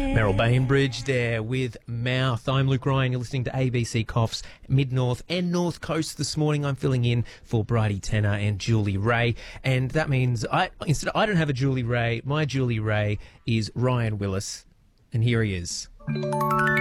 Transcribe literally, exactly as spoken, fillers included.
Meryl Bainbridge there with Mouth. I'm Luke Ryan. You're listening to A B C Cough's Mid-North and North Coast this morning. I'm filling in for Bridie Tenner and Julie Ray. And that means I instead I don't have a Julie Ray. My Julie Ray is Ryan Willis. And here he is.